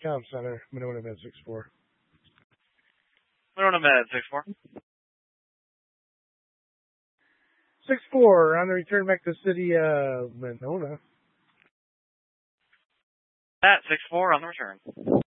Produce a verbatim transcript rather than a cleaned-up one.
Com Center, Monona Med six four. Monona Med six four. six four on the return back to the city of Monona. At six four on the return.